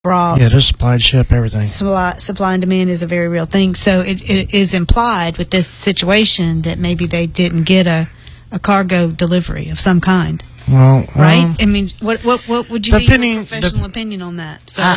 brought. Yeah, just supply ship everything. Supply and demand is a very real thing. So it is implied with this situation that maybe they didn't get a cargo delivery of some kind. Well, right? I mean, what would you be your professional opinion on that? So,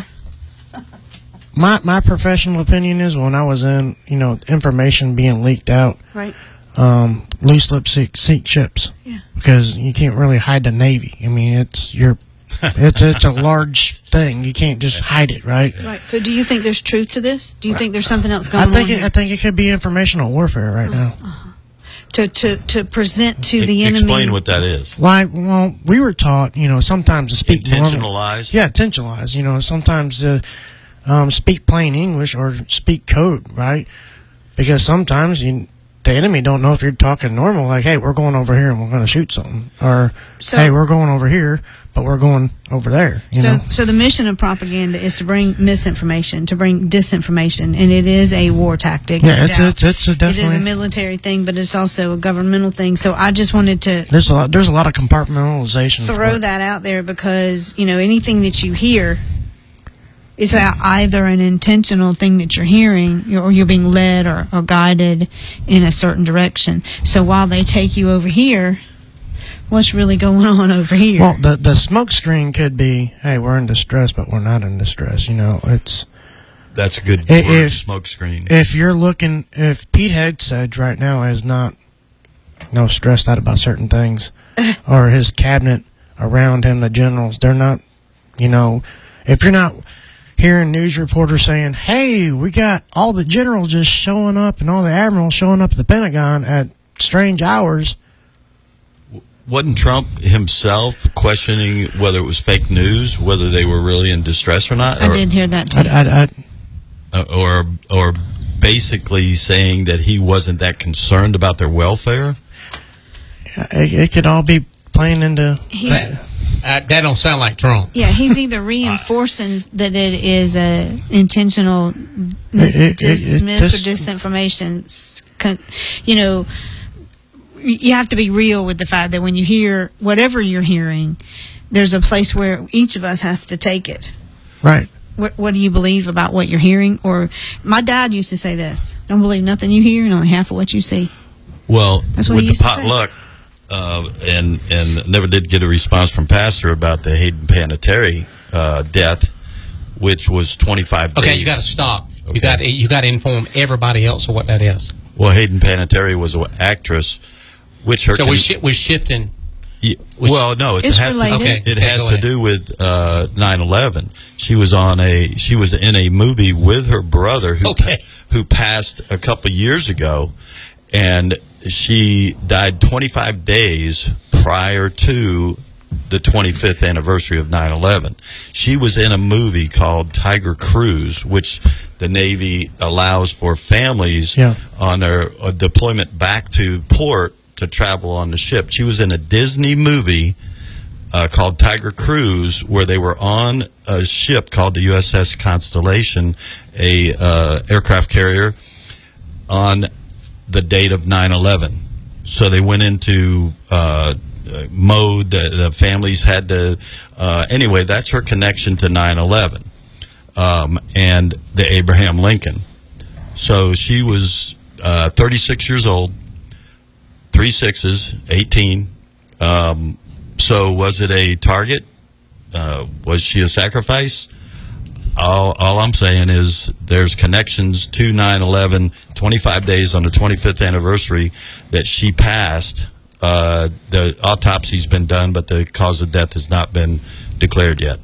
my professional opinion is when I was in, information being leaked out. Right. Loose lips sink ships. Yeah. Because you can't really hide the Navy. I mean, it's a large thing. You can't just hide it, right? Right. So, do you think there's truth to this? Do you think there's something else going on? I think it could be informational warfare right now. To present to the enemy. Explain what that is. Well, we were taught, sometimes to speak intentionalized. Yeah, intentionalized. Sometimes to speak plain English or speak code, right? Because sometimes the enemy don't know if you're talking normal, like, hey, we're going over here and we're going to shoot something, or hey, we're going over here, but we're going over there. So the mission of propaganda is to bring misinformation, to bring disinformation, and it is a war tactic. Yeah, it's definitely. It is a military thing, but it's also a governmental thing. So I just wanted to. There's a lot of compartmentalization. Throw that out there because anything that you hear is either an intentional thing that you're hearing, or you're being led or guided in a certain direction. So while they take you over here, what's really going on over here? Well, the smoke screen could be, hey, we're in distress, but we're not in distress. That's a good word, smoke screen. If Pete Hegseth right now is not stressed out about certain things, or his cabinet around him, the generals, they're not, if you're not hearing news reporters saying, hey, we got all the generals just showing up and all the admirals showing up at the Pentagon at strange hours. Wasn't Trump himself questioning whether it was fake news, whether they were really in distress or not? I did hear that too. Or basically saying that he wasn't that concerned about their welfare? It could all be playing into that don't sound like Trump. Yeah, he's either reinforcing that it is a intentional dismiss or disinformation. You have to be real with the fact that when you hear whatever you're hearing, there's a place where each of us have to take it. Right. What do you believe about what you're hearing? Or my dad used to say this: "Don't believe nothing you hear, and only half of what you see." Well, that's what with the potluck. And never did get a response from Pastor about the Hayden Panettiere death, which was 25 days. Okay, you got to stop. Okay. You got to inform everybody else of what that is. Well, Hayden Panettiere was an actress, which her. So we're shifting. Well, no, it has related. It has to do with 9/11. She was in a movie with her brother who passed a couple years ago, and she died 25 days prior to the 25th anniversary of 9/11. She was in a movie called Tiger Cruise, which the Navy allows for families on their deployment back to port to travel on the ship. She was in a Disney movie called Tiger Cruise, where they were on a ship called the USS Constellation, a aircraft carrier, on the date of 9/11. So they went into mode. The families had to. Anyway, that's her connection to 9/11 and the Abraham Lincoln. So she was 36 years old, 3 6s, 18. So was it a target? Was she a sacrifice? All I'm saying is there's connections to 9/11, 25 days on the 25th anniversary that she passed. The autopsy's been done, but the cause of death has not been declared yet.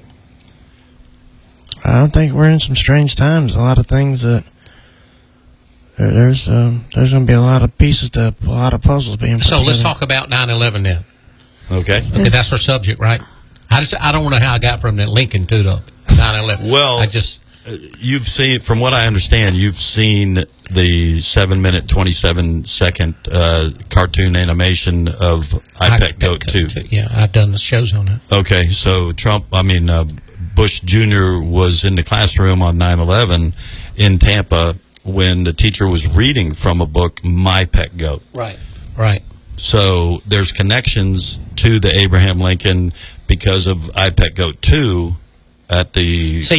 I don't think we're in some strange times. A lot of things that there's going to be a lot of pieces to a lot of puzzles being put together. Let's talk about 9/11 then. Okay, that's our subject, right? I don't know how I got from the Lincoln to the 9/11. Well, you've seen, from what I understand, you've seen the 7-minute, 27-second cartoon animation of I Pet Goat 2. Yeah, I've done the shows on it. Okay, so Bush Jr. was in the classroom on 9/11 in Tampa when the teacher was reading from a book, My Pet Goat. Right. So there's connections to the Abraham Lincoln because of I Pet Goat 2. at the See,